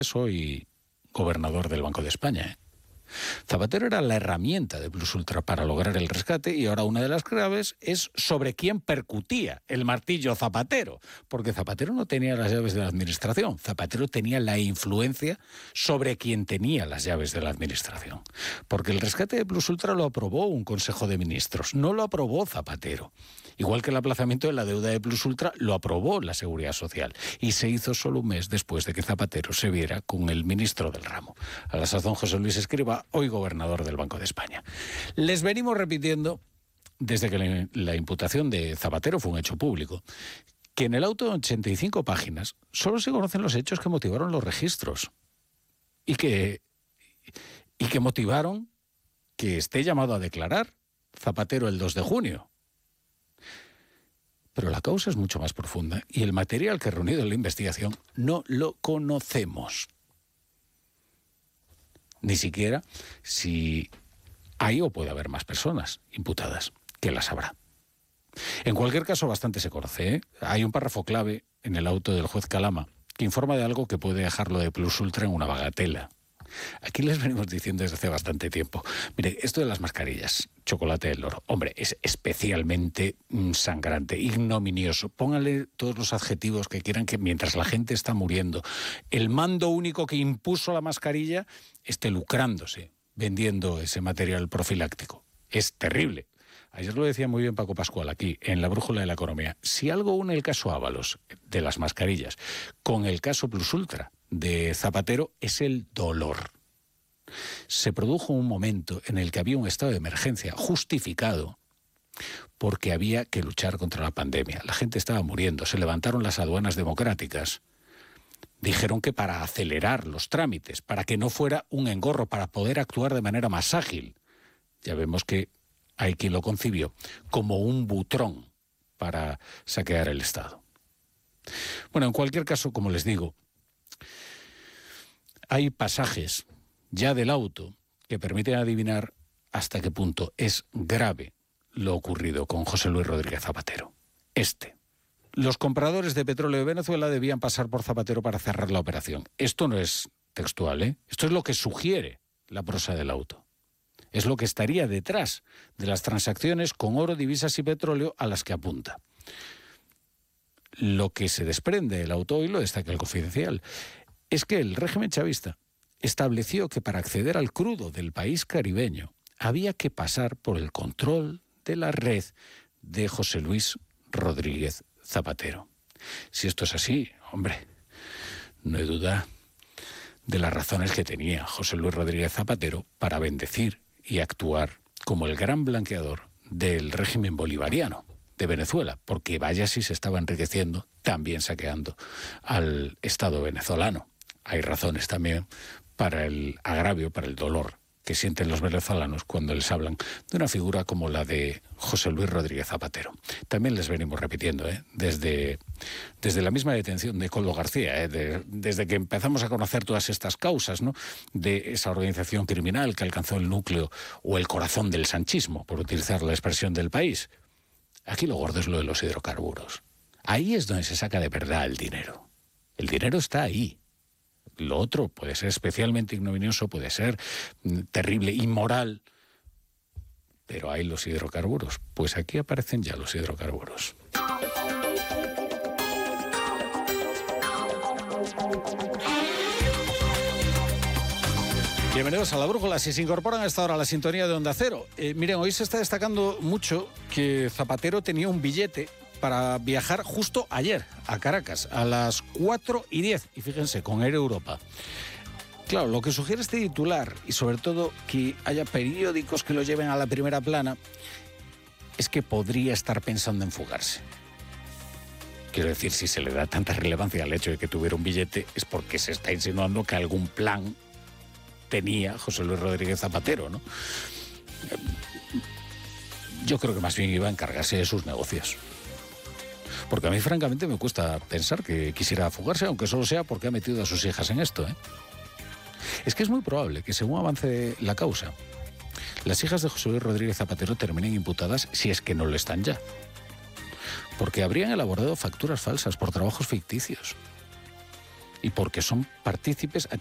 Soy gobernador del Banco de España. Zapatero era la herramienta de Plus Ultra para lograr el rescate y ahora una de las claves es sobre quién percutía el martillo Zapatero, porque Zapatero no tenía las llaves de la administración, Zapatero tenía la influencia sobre quien tenía las llaves de la administración, porque el rescate de Plus Ultra lo aprobó un Consejo de Ministros, no lo aprobó Zapatero. Igual que el aplazamiento de la deuda de Plus Ultra lo aprobó la Seguridad Social y se hizo solo un mes después de que Zapatero se viera con el ministro del ramo. A la sazón José Luis Escrivá, hoy gobernador del Banco de España. Les venimos repitiendo, desde que la imputación de Zapatero fue un hecho público, que en el auto de 85 páginas solo se conocen los hechos que motivaron los registros y que motivaron que esté llamado a declarar Zapatero el 2 de junio. Pero la causa es mucho más profunda y el material que ha reunido en la investigación no lo conocemos. Ni siquiera si hay o puede haber más personas imputadas, que las habrá. En cualquier caso, bastante se conoce, ¿eh? Hay un párrafo clave en el auto del juez Calama que informa de algo que puede dejarlo de Plus Ultra en una bagatela. Aquí les venimos diciendo desde hace bastante tiempo. Mire, esto de las mascarillas, chocolate del loro, hombre, es especialmente sangrante, ignominioso. Pónganle todos los adjetivos que quieran, que mientras la gente está muriendo, el mando único que impuso la mascarilla esté lucrándose vendiendo ese material profiláctico. Es terrible. Ayer lo decía muy bien Paco Pascual aquí, en la brújula de la economía. Si algo une el caso Ábalos de las mascarillas con el caso Plus Ultra de Zapatero, es el dolor. Se produjo un momento en el que había un estado de emergencia justificado porque había que luchar contra la pandemia. La gente estaba muriendo, se levantaron las aduanas democráticas. Dijeron que para acelerar los trámites, para que no fuera un engorro, para poder actuar de manera más ágil. Ya vemos que hay quien lo concibió como un butrón para saquear el Estado. Bueno, en cualquier caso, como les digo, hay pasajes ya del auto que permiten adivinar hasta qué punto es grave lo ocurrido con José Luis Rodríguez Zapatero. Los compradores de petróleo de Venezuela debían pasar por Zapatero para cerrar la operación. Esto no es textual, ¿eh? Esto es lo que sugiere la prosa del auto. Es lo que estaría detrás de las transacciones con oro, divisas y petróleo a las que apunta. Lo que se desprende del auto, y lo destaca el Confidencial, es que el régimen chavista estableció que para acceder al crudo del país caribeño había que pasar por el control de la red de José Luis Rodríguez Zapatero. Si esto es así, hombre, no hay duda de las razones que tenía José Luis Rodríguez Zapatero para bendecir y actuar como el gran blanqueador del régimen bolivariano de Venezuela, porque vaya si se estaba enriqueciendo, también saqueando al Estado venezolano. Hay razones también para el agravio, para el dolor que sienten los venezolanos cuando les hablan de una figura como la de José Luis Rodríguez Zapatero. También les venimos repitiendo, desde la misma detención de Coldo García, desde que empezamos a conocer todas estas causas, ¿no?, de esa organización criminal que alcanzó el núcleo o el corazón del sanchismo, por utilizar la expresión del país. Aquí lo gordo es lo de los hidrocarburos. Ahí es donde se saca de verdad el dinero. El dinero está ahí. Lo otro puede ser especialmente ignominioso, puede ser terrible, inmoral, pero hay los hidrocarburos. Pues aquí aparecen ya los hidrocarburos. Bienvenidos a La Brújula. Si se incorporan a esta hora a la sintonía de Onda Cero. Miren, hoy se está destacando mucho que Zapatero tenía un billete para viajar justo ayer a Caracas a las 4:10, y fíjense, con Air Europa. Claro, lo que sugiere este titular, y sobre todo que haya periódicos que lo lleven a la primera plana, es que podría estar pensando en fugarse. Quiero decir, si se le da tanta relevancia al hecho de que tuviera un billete, es porque se está insinuando que algún plan tenía José Luis Rodríguez Zapatero, ¿no? Yo creo que más bien iba a encargarse de sus negocios. Porque a mí, francamente, me cuesta pensar que quisiera fugarse, aunque solo sea porque ha metido a sus hijas en esto, ¿eh? Es que es muy probable que, según avance la causa, las hijas de José Luis Rodríguez Zapatero terminen imputadas, si es que no lo están ya. Porque habrían elaborado facturas falsas por trabajos ficticios. y porque son partícipes.